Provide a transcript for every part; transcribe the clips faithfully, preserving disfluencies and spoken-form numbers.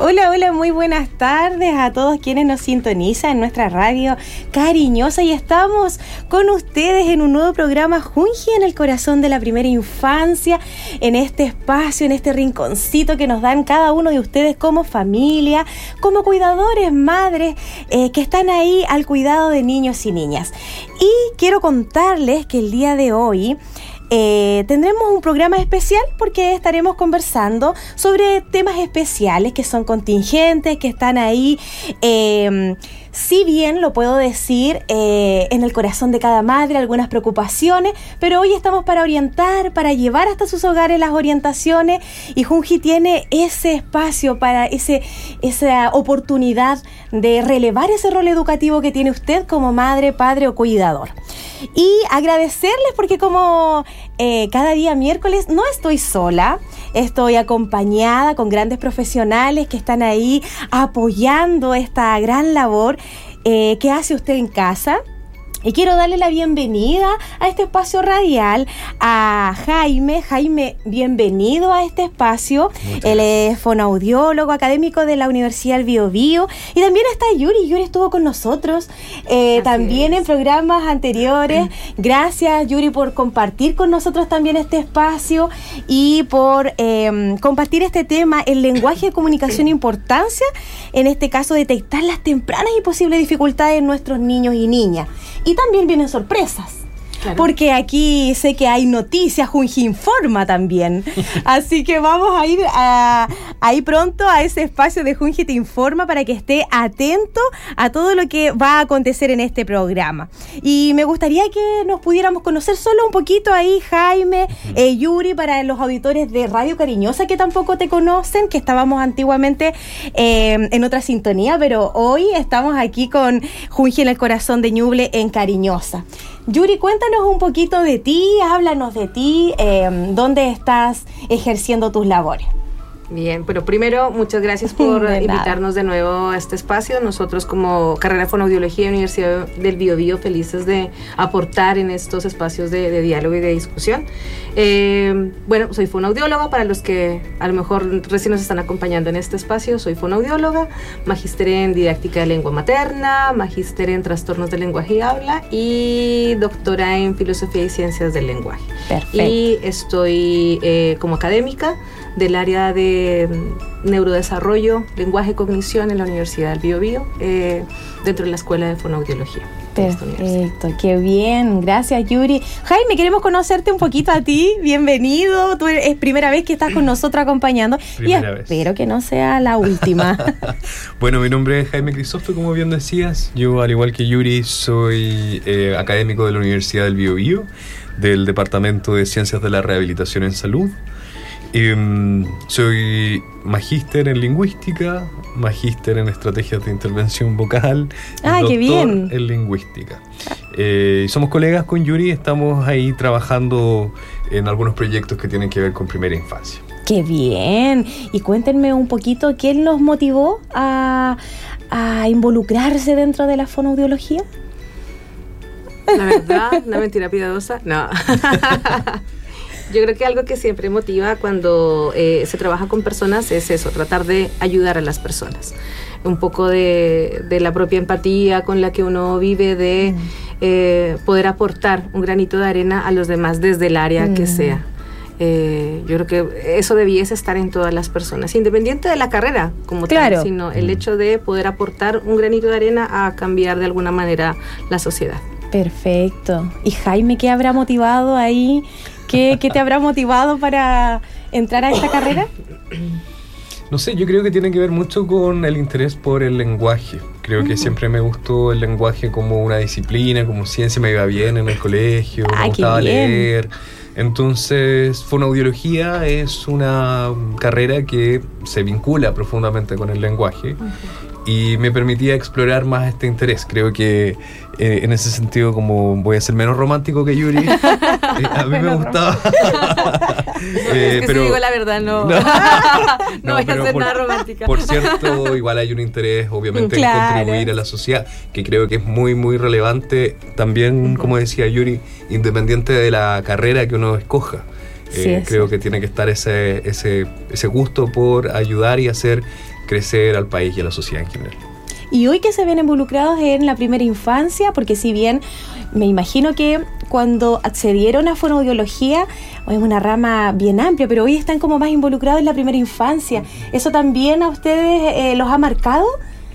Hola, hola, muy buenas tardes a todos quienes nos sintonizan en nuestra radio cariñosa y estamos con ustedes en un nuevo programa Junji en el corazón de la primera infancia, en este espacio, en este rinconcito que nos dan cada uno de ustedes como familia, como cuidadores, madres, eh, que están ahí al cuidado de niños y niñas. Y quiero contarles que el día de hoy Eh, tendremos un programa especial porque estaremos conversando sobre temas especiales que son contingentes, que están ahí, eh, si bien lo puedo decir, eh, en el corazón de cada madre, algunas preocupaciones, pero hoy estamos para orientar, para llevar hasta sus hogares las orientaciones, y Junji tiene ese espacio para ese, esa oportunidad de relevar ese rol educativo que tiene usted como madre, padre o cuidador. Y agradecerles porque como eh, cada día miércoles no estoy sola, estoy acompañada con grandes profesionales que están ahí apoyando esta gran labor eh, que hace usted en casa. Y quiero darle la bienvenida a este espacio radial a Jaime. Jaime, bienvenido a este espacio. Él es fonoaudiólogo académico de la Universidad del Bío Bío. Y también está Yuri. Yuri estuvo con nosotros eh, también es. en programas anteriores. Gracias, Yuri, por compartir con nosotros también este espacio y por eh, compartir este tema, el lenguaje de comunicación, importancia, en este caso, detectar las tempranas y posibles dificultades en nuestros niños y niñas. Y también vienen sorpresas, claro, porque aquí sé que hay noticias, Junji Informa también. Así que vamos a ir a, ahí pronto a ese espacio de Junji Te Informa para que esté atento a todo lo que va a acontecer en este programa. Y me gustaría que nos pudiéramos conocer solo un poquito ahí, Jaime, eh, Yuri, para los auditores de Radio Cariñosa que tampoco te conocen, que estábamos antiguamente eh, en otra sintonía, pero hoy estamos aquí con Junji en el corazón de Ñuble en Cariñosa. Yuri, cuéntanos un poquito de ti, háblanos de ti, eh, dónde estás ejerciendo tus labores. Bien, pero primero, muchas gracias por de invitarnos de nuevo a este espacio. Nosotros como carrera de fonoaudiología y Universidad del Bío Bío felices de aportar en estos espacios de, de diálogo y de discusión. Eh, bueno, soy fonoaudióloga, para los que a lo mejor recién nos están acompañando en este espacio, soy fonoaudióloga, magíster en didáctica de lengua materna, magíster en trastornos del lenguaje y habla y doctora en filosofía y ciencias del lenguaje. Perfecto. Y estoy eh, como académica del área de neurodesarrollo, lenguaje y cognición en la Universidad del Bío Bío, eh, dentro de la Escuela de Fonoaudiología. Perfecto, qué bien, gracias Yuri. Jaime, queremos conocerte un poquito a ti, bienvenido, tú es primera vez que estás con nosotros acompañando primera y vez. Espero que no sea la última. Bueno, mi nombre es Jaime Crisóstomo, como bien decías, yo al igual que Yuri soy eh, académico de la Universidad del Bío Bío, del Departamento de Ciencias de la Rehabilitación en Salud. Eh, soy magíster en lingüística, magíster en estrategias de intervención vocal, ah, doctor qué bien. en lingüística. Eh, somos colegas con Yuri, estamos ahí trabajando en algunos proyectos que tienen que ver con primera infancia. ¡Qué bien! Y cuéntenme un poquito, ¿quién los motivó a, a involucrarse dentro de la fonoaudiología? La verdad, una mentira piadosa, no. Yo creo que algo que siempre motiva cuando eh, se trabaja con personas es eso, tratar de ayudar a las personas. Un poco de, de la propia empatía con la que uno vive, de mm. eh, poder aportar un granito de arena a los demás desde el área mm. que sea. Eh, yo creo que eso debiese estar en todas las personas, independiente de la carrera como claro. tal, sino el hecho de poder aportar un granito de arena a cambiar de alguna manera la sociedad. Perfecto. ¿Y Jaime, qué habrá motivado ahí? ¿Qué, qué te habrá motivado para entrar a esta carrera? No sé, yo creo que tiene que ver mucho con el interés por el lenguaje. Creo que uh-huh. siempre me gustó el lenguaje como una disciplina, como ciencia, me iba bien en el colegio, ah, me gustaba leer. Entonces, fonoaudiología es una carrera que se vincula profundamente con el lenguaje. Uh-huh. Y me permitía explorar más este interés. Creo que eh, en ese sentido, como voy a ser menos romántico que Yuri, eh, a mí me gustaba. eh, es que pero, si digo la verdad, no, no, no, no voy a ser por, nada romántica. Por cierto, igual hay un interés, obviamente, claro. en contribuir a la sociedad, que creo que es muy, muy relevante. También, uh-huh. como decía Yuri, independiente de la carrera que uno escoja. Sí, eh, creo que tiene que estar ese, ese, ese gusto por ayudar y hacer crecer al país y a la sociedad en general. Y hoy que se ven involucrados en la primera infancia, porque si bien me imagino que cuando accedieron a fonoaudiología es una rama bien amplia, pero hoy están como más involucrados en la primera infancia, ¿eso también a ustedes eh, los ha marcado?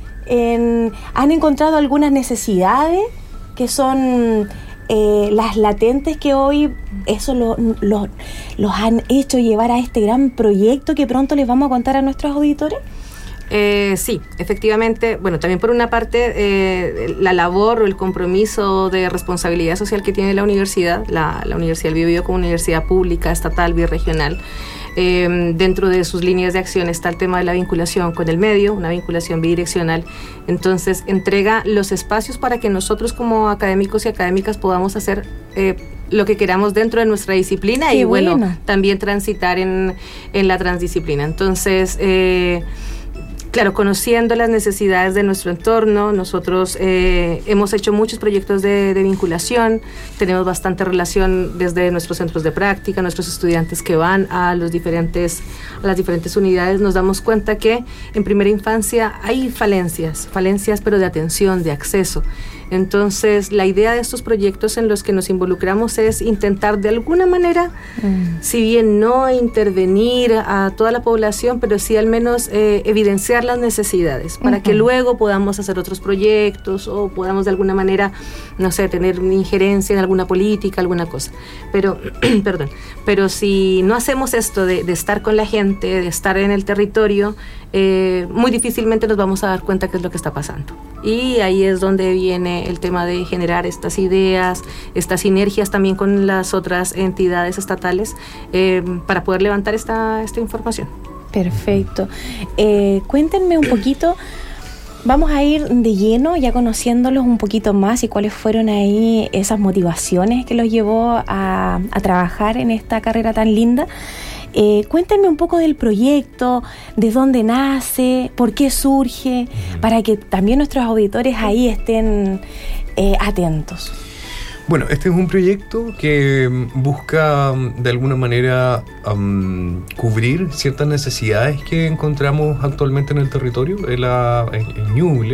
En, ¿Han encontrado algunas necesidades que son eh, las latentes que hoy eso lo, lo, los han hecho llevar a este gran proyecto que pronto les vamos a contar a nuestros auditores? Eh, sí, efectivamente, bueno, también por una parte eh, la labor o el compromiso de responsabilidad social que tiene la universidad, la, la Universidad del Biobío como universidad pública, estatal, birregional, eh, dentro de sus líneas de acción está el tema de la vinculación con el medio, una vinculación bidireccional, entonces entrega los espacios para que nosotros como académicos y académicas podamos hacer eh, lo que queramos dentro de nuestra disciplina. Qué y bueno, bueno, también transitar en, en la transdisciplina, entonces... Eh, Claro, conociendo las necesidades de nuestro entorno, nosotros eh, hemos hecho muchos proyectos de, de vinculación, tenemos bastante relación desde nuestros centros de práctica, nuestros estudiantes que van a, los diferentes, a las diferentes unidades, nos damos cuenta que en primera infancia hay falencias, falencias pero de atención, de acceso. Entonces, la idea de estos proyectos en los que nos involucramos es intentar de alguna manera, mm. si bien no intervenir a toda la población, pero sí al menos eh, evidenciar las necesidades para uh-huh. que luego podamos hacer otros proyectos o podamos de alguna manera, no sé, tener injerencia en alguna política, alguna cosa. Pero, perdón, pero si no hacemos esto de, de estar con la gente, de estar en el territorio, eh, muy difícilmente nos vamos a dar cuenta qué es lo que está pasando. Y ahí es donde viene el tema de generar estas ideas, estas sinergias también con las otras entidades estatales eh, para poder levantar esta, esta información. Perfecto. Eh, cuéntenme un poquito, vamos a ir de lleno ya conociéndolos un poquito más y cuáles fueron ahí esas motivaciones que los llevó a, a trabajar en esta carrera tan linda. Eh, cuéntenme un poco del proyecto, de dónde nace, por qué surge, para que también nuestros auditores ahí estén eh, atentos. Bueno, este es un proyecto que busca de alguna manera um, cubrir ciertas necesidades que encontramos actualmente en el territorio, en, la, en, en Ñuble.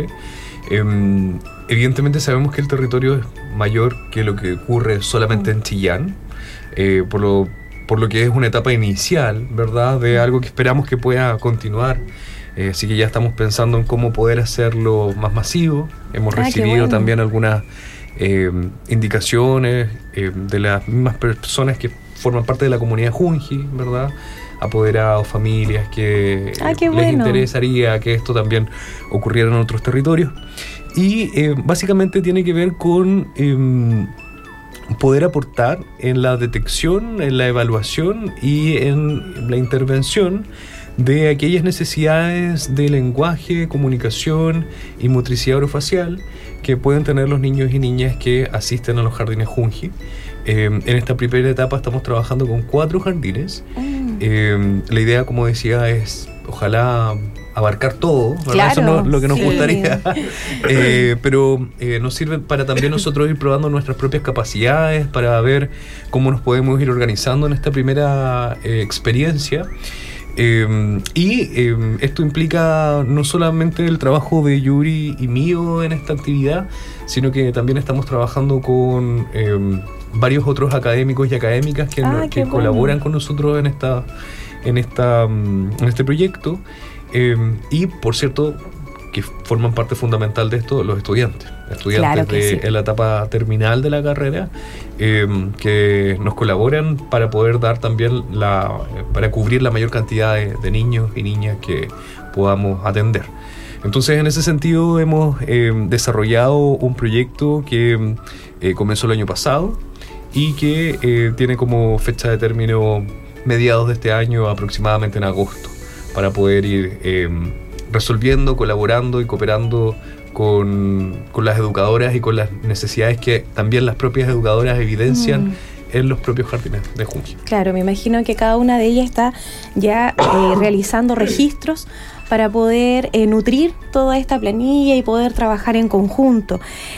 Um, evidentemente sabemos que el territorio es mayor que lo que ocurre solamente en Chillán, eh, por lo por lo que es una etapa inicial, ¿verdad?, de algo que esperamos que pueda continuar. Eh, así que ya estamos pensando en cómo poder hacerlo más masivo. Hemos ah, recibido bueno. también algunas eh, indicaciones eh, de las mismas personas que forman parte de la comunidad Junji, ¿verdad?, apoderados, familias, que ah, les bueno. interesaría que esto también ocurriera en otros territorios. Y eh, básicamente tiene que ver con... Eh, poder aportar en la detección, en la evaluación y en la intervención de aquellas necesidades de lenguaje, comunicación y motricidad orofacial que pueden tener los niños y niñas que asisten a los jardines Junji. Eh, en esta primera etapa estamos trabajando con cuatro jardines. Mm. Eh, la idea, como decía, es ojalá abarcar todo, ¿verdad? Claro, eso no es lo que nos sí. gustaría, eh, pero eh, nos sirve para también nosotros ir probando nuestras propias capacidades, para ver cómo nos podemos ir organizando en esta primera eh, experiencia. Eh, y eh, esto implica no solamente el trabajo de Yuri y mío en esta actividad, sino que también estamos trabajando con eh, varios otros académicos y académicas que, ah, no, que colaboran bueno. con nosotros en, esta, en, esta, en este proyecto. Eh, y, por cierto, que forman parte fundamental de esto los estudiantes, estudiantes claro de sí. en la etapa terminal de la carrera, eh, que nos colaboran para poder dar también la, para cubrir la mayor cantidad de, de niños y niñas que podamos atender. Entonces, en ese sentido, hemos eh, desarrollado un proyecto que eh, comenzó el año pasado y que eh, tiene como fecha de término mediados de este año, aproximadamente en agosto, para poder ir eh, resolviendo, colaborando y cooperando con, con las educadoras y con las necesidades que también las propias educadoras evidencian mm. en los propios jardines de Junji. Claro, me imagino que cada una de ellas está ya eh, realizando registros para poder eh, nutrir toda esta planilla y poder trabajar en conjunto.